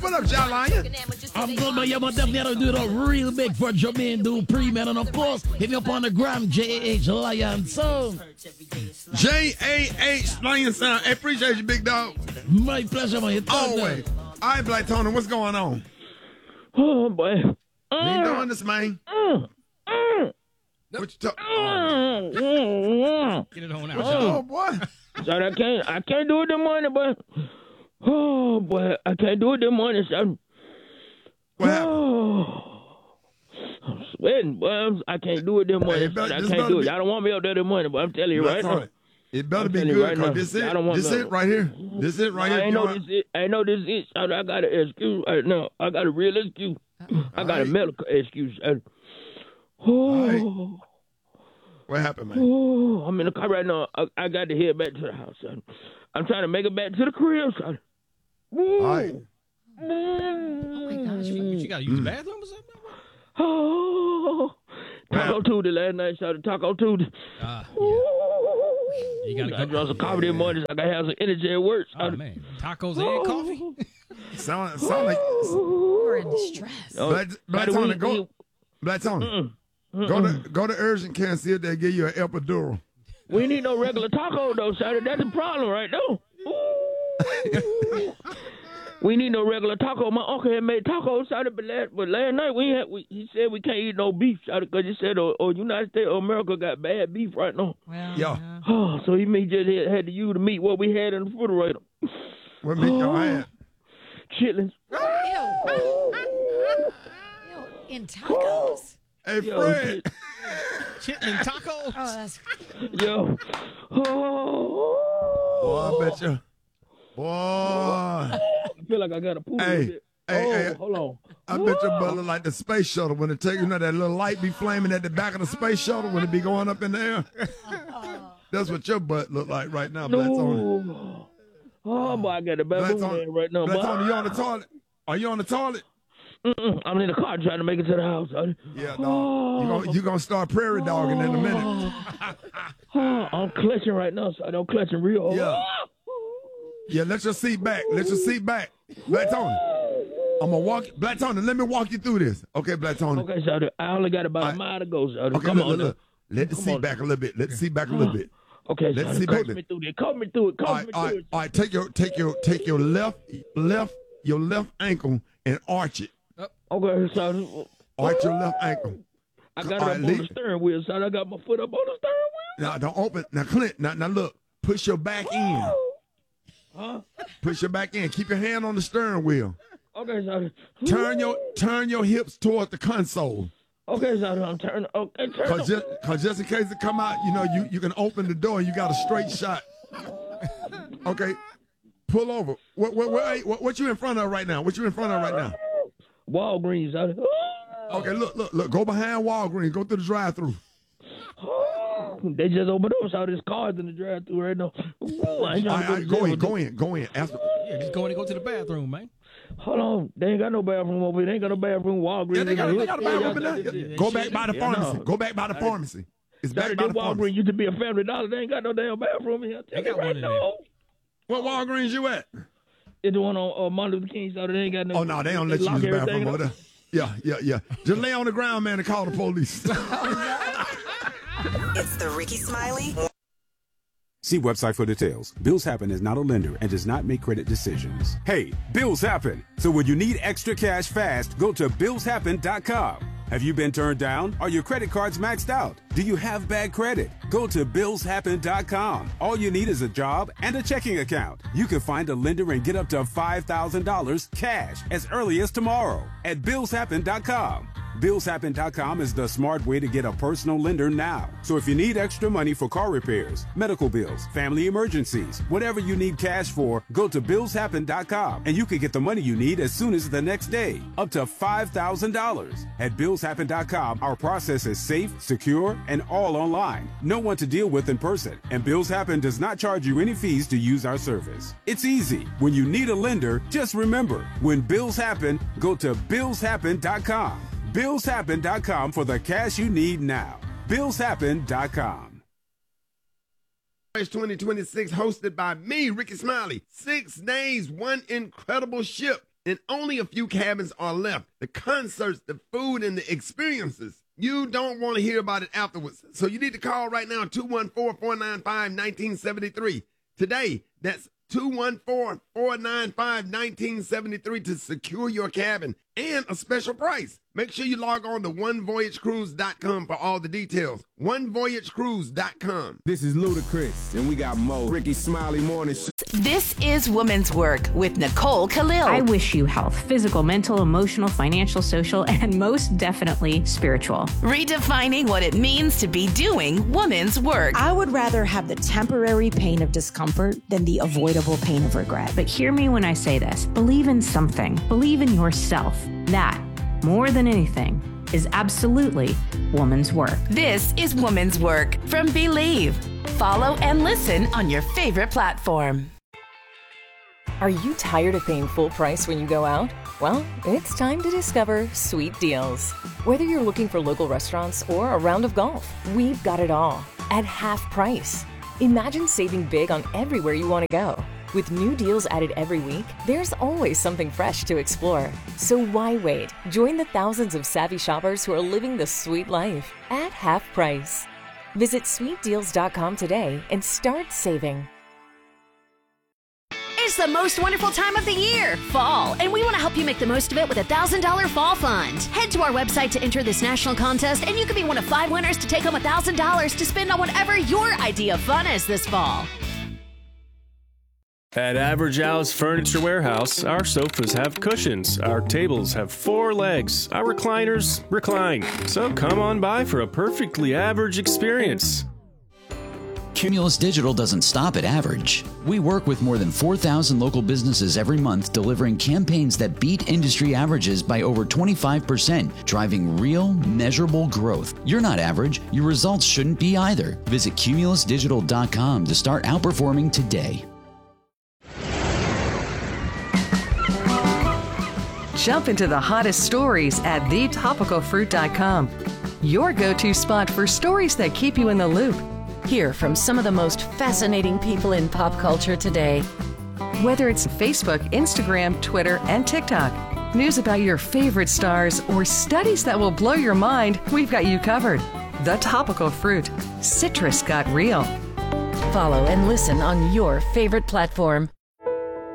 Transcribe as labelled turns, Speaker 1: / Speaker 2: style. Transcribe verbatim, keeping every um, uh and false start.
Speaker 1: What up, John Lion?
Speaker 2: I'm good, but yeah, but definitely gotta do it real big for Jermaine Dupri, man. And of course, hit me up on the gram, J A H Lion Sound.
Speaker 1: J A H Lion Sound. I appreciate you, big dog.
Speaker 2: My pleasure, man.
Speaker 1: Always. All right, Black Tony, what's going on?
Speaker 3: Oh, boy.
Speaker 1: We ain't doing this, man.
Speaker 3: Mm, mm,
Speaker 1: What you talking?
Speaker 3: mm, mm,
Speaker 4: Get it on out.
Speaker 1: Oh, boy.
Speaker 3: son, I can't, I can't do it this morning, boy. Oh, boy, I can't do it this morning, son.
Speaker 1: What happened?
Speaker 3: Oh, I'm sweating, boy. I'm, I can't do it this morning.
Speaker 1: Hey, better-
Speaker 3: son. I
Speaker 1: this
Speaker 3: can't
Speaker 1: better
Speaker 3: do it.
Speaker 1: be-
Speaker 3: Y'all don't want me up there this morning, but I'm telling you
Speaker 1: Black
Speaker 3: right
Speaker 1: Tony,
Speaker 3: now.
Speaker 1: it better
Speaker 3: I'm
Speaker 1: be
Speaker 3: telling you
Speaker 1: good,
Speaker 3: right
Speaker 1: because
Speaker 3: now.
Speaker 1: this
Speaker 3: I
Speaker 1: it.
Speaker 3: don't want
Speaker 1: This
Speaker 3: no-
Speaker 1: it right here. This it right
Speaker 3: I
Speaker 1: here.
Speaker 3: ain't know
Speaker 1: John.
Speaker 3: this it. I ain't know this it. son. I got an excuse right now. I got a real excuse. I got a
Speaker 1: right.
Speaker 3: medical excuse. son. Oh.
Speaker 1: right. What happened, man?
Speaker 3: Oh, I'm in the car right now. I, I got to head back to the house, son. I'm trying to make it back to the crib, son.
Speaker 1: All right.
Speaker 4: Oh my gosh, you, you got to use the bathroom or something?
Speaker 3: Oh, Taco Tuesday last night, son. Taco Tuesday.
Speaker 4: Uh, yeah. You got to
Speaker 3: I
Speaker 4: go.
Speaker 3: drank some coffee this morning so I can have some energy at work.
Speaker 4: Oh,
Speaker 3: son.
Speaker 4: man. Tacos and coffee?
Speaker 1: Sound, sound like
Speaker 5: We're in distress.
Speaker 3: Oh,
Speaker 1: Black, Black
Speaker 3: by the
Speaker 1: Tony.
Speaker 3: way,
Speaker 1: Go, Black Tony.
Speaker 3: Mm-mm.
Speaker 1: Go to go to urgent care and see if they give you an epidural.
Speaker 3: We ain't need no regular taco, though, son. That's the problem right there. Ooh. We need no regular taco. My uncle had made tacos, son, but last, but last night we had, we, he said we can't eat no beef, son, because he said, oh, oh, United States of America got bad beef right now.
Speaker 5: Well,
Speaker 1: Yeah.
Speaker 5: yeah.
Speaker 3: Oh, so he may just had, had to use the meat what we had in the refrigerator.
Speaker 1: What meat y'all had?
Speaker 3: Chitlins.
Speaker 5: Ew. Ew. In tacos?
Speaker 1: Hey,
Speaker 3: Yo,
Speaker 1: Fred.
Speaker 4: Chitlin tacos?
Speaker 5: Oh, that's
Speaker 3: Yo. Oh.
Speaker 1: Boy, I bet you. Boy.
Speaker 3: I feel like I got to poop a
Speaker 1: Hey,
Speaker 3: little bit.
Speaker 1: hey,
Speaker 3: oh,
Speaker 1: hey.
Speaker 3: hold on.
Speaker 1: I bet your brother like the space shuttle when it take you know that little light be flaming at the back of the space shuttle when it be going up in the air. That's what your butt look like right now, Black Tony.
Speaker 3: No. Oh, boy, I got the
Speaker 1: Black
Speaker 3: baboon
Speaker 1: Tony,
Speaker 3: there right now.
Speaker 1: Black
Speaker 3: boy.
Speaker 1: Tony, you on the toilet? Are you on the toilet?
Speaker 3: Mm-mm. I'm in the car trying to make it to the house. Son.
Speaker 1: Yeah, dog. You gonna you gonna start prairie dogging in a minute.
Speaker 3: Oh, I'm clutching right now, so I don't clutching real hard.
Speaker 1: Yeah. Yeah, let your seat back. Let your seat back. Black Tony. I'm gonna walk Black Tony, let me walk you through this. Okay, Black Tony.
Speaker 3: Okay, so I only got about
Speaker 1: All
Speaker 3: a
Speaker 1: right.
Speaker 3: mile to go, so
Speaker 1: Okay,
Speaker 3: come
Speaker 1: look,
Speaker 3: on.
Speaker 1: look,
Speaker 3: now.
Speaker 1: look. Let the
Speaker 3: Come
Speaker 1: seat
Speaker 3: on.
Speaker 1: back a little bit. Let the seat back a little bit.
Speaker 3: Okay,
Speaker 1: Let's
Speaker 3: so
Speaker 1: see
Speaker 3: coach
Speaker 1: back
Speaker 3: me through it. Coach me through it. Coach
Speaker 1: All
Speaker 3: me
Speaker 1: right,
Speaker 3: through
Speaker 1: all right,
Speaker 3: it.
Speaker 1: all right. Take your take your take your left left your left ankle and arch it.
Speaker 3: Okay, so
Speaker 1: Arch your left ankle.
Speaker 3: I got it
Speaker 1: All
Speaker 3: up
Speaker 1: right,
Speaker 3: on
Speaker 1: leave-
Speaker 3: the steering wheel, son. I got my foot up on the steering wheel.
Speaker 1: Now don't open. Now Clint. Now now look. Push your back in.
Speaker 3: Huh?
Speaker 1: Push your back in. Keep your hand on the steering wheel.
Speaker 3: Okay, so
Speaker 1: Turn your turn your hips toward the console.
Speaker 3: okay, so I'm turning. Okay, turn.
Speaker 1: Cause just, cause just in case it come out, you know, you, you can open the door and you got a straight shot. Okay, pull over. What what what, what what you in front of right now? What you in front of right now?
Speaker 3: Walgreens, son.
Speaker 1: Okay, look look look. Go behind Walgreens. Go through the drive-through.
Speaker 3: They just opened up, so there's cars in the drive-through right now. Ooh, I ain't
Speaker 1: All
Speaker 3: trying
Speaker 1: right,
Speaker 3: to
Speaker 1: all right,
Speaker 3: go to
Speaker 1: go
Speaker 3: jail.
Speaker 1: in, go in, go in. Ask them.
Speaker 4: Yeah, just go in and go to the bathroom, man.
Speaker 3: Hold on, they ain't got no bathroom over here. They ain't got no bathroom. Walgreens.
Speaker 1: Yeah, they got,
Speaker 3: in
Speaker 1: they
Speaker 3: the
Speaker 1: got a
Speaker 3: hood.
Speaker 1: bathroom
Speaker 3: Yeah,
Speaker 1: in
Speaker 3: y'all-
Speaker 1: there.
Speaker 3: yeah,
Speaker 1: Go
Speaker 3: yeah,
Speaker 1: back by the
Speaker 3: yeah,
Speaker 1: pharmacy.
Speaker 3: no.
Speaker 1: Go back by the pharmacy. It's back
Speaker 3: Saturday
Speaker 1: by the
Speaker 3: Walgreens
Speaker 1: pharmacy.
Speaker 3: used to be a Family Dollar. They ain't got no damn bathroom in here.
Speaker 4: They
Speaker 3: Tell
Speaker 4: got
Speaker 3: you right
Speaker 4: one in there.
Speaker 3: now.
Speaker 1: What Walgreens you at?
Speaker 3: It's the one on uh, Martin Luther King, so they ain't got no.
Speaker 1: Oh no, they don't let you
Speaker 3: lock
Speaker 1: use the
Speaker 3: everything
Speaker 1: bathroom
Speaker 3: up.
Speaker 1: over there. Yeah, yeah, yeah. Just lay on the ground, man, and call the police.
Speaker 6: It's the Ricky Smiley.
Speaker 7: See website for details. Bills Happen is not a lender and does not make credit decisions. Hey, bills happen. So when you need extra cash fast, go to bills happen dot com. Have you been turned down? Are your credit cards maxed out? Do you have bad credit? Go to bills happen dot com. All you need is a job and a checking account. You can find a lender and get up to five thousand dollars cash as early as tomorrow at bills happen dot com. bills happen dot com is the smart way to get a personal lender now. So if you need extra money for car repairs, medical bills, family emergencies, whatever you need cash for, go to bills happen dot com and you can get the money you need as soon as the next day, up to five thousand dollars. At bills happen dot com, our process is safe, secure, and all online. No one to deal with in person, and Bills Happen does not charge you any fees to use our service. It's easy. When you need a lender, just remember, when bills happen, go to bills happen dot com. bills happen dot com for the cash you need now. bills happen dot com.
Speaker 1: twenty twenty-six hosted by me, Ricky Smiley. Six days, one incredible ship. and only a few cabins are left. The concerts, the food, and the experiences. You don't want to hear about it afterwards. So you need to call right now, two one four, four nine five, one nine seven three. Today, that's two one four, four nine five, one nine seven three to secure your cabin and a special price. Make sure you log on to one voyage cruise dot com for all the details. one voyage cruise dot com.
Speaker 6: This is Ludacris, and we got Mo. Ricky Smiley Morning Show.
Speaker 8: This is Woman's Work with Nicole Khalil.
Speaker 9: I wish you health, physical, mental, emotional, financial, social, and most definitely spiritual.
Speaker 8: Redefining what it means to be doing woman's work.
Speaker 10: I would rather have the temporary pain of discomfort than the avoidable pain of regret.
Speaker 9: But hear me when I say this. Believe in something. Believe in yourself. That, more than anything, is absolutely woman's work.
Speaker 8: This is Woman's Work from Believe. Follow and listen on your favorite platform.
Speaker 11: Are you tired of paying full price when you go out? Well, it's time to discover Sweet Deals. Whether you're looking for local restaurants or a round of golf, we've got it all at half price. Imagine saving big on everywhere you want to go. With new deals added every week, there's always something fresh to explore. So why wait? Join the thousands of savvy shoppers who are living the sweet life at half price. Visit sweet deals dot com today and start saving.
Speaker 12: It's the most wonderful time of the year, fall, and we want to help you make the most of it with a one thousand dollars Fall Fund. Head to our website to enter this national contest, and you could be one of five winners to take home one thousand dollars to spend on whatever your idea of fun is this fall.
Speaker 13: At Average Al's Furniture Warehouse, our sofas have cushions, our tables have four legs, our recliners recline. So come on by for a perfectly average experience.
Speaker 14: Cumulus Digital doesn't stop at average. We work with more than four thousand local businesses every month, delivering campaigns that beat industry averages by over twenty-five percent, driving real, measurable growth. You're not average. Your results shouldn't be either. Visit cumulus digital dot com to start outperforming today.
Speaker 15: Jump into the hottest stories at the topical fruit dot com. Your go-to spot for stories that keep you in the loop.
Speaker 8: Hear from some of the most fascinating people in pop culture today.
Speaker 15: Whether it's Facebook, Instagram, Twitter, and TikTok, news about your favorite stars, or studies that will blow your mind, we've got you covered. The Topical Fruit. Citrus got real.
Speaker 8: Follow and listen on your favorite platform.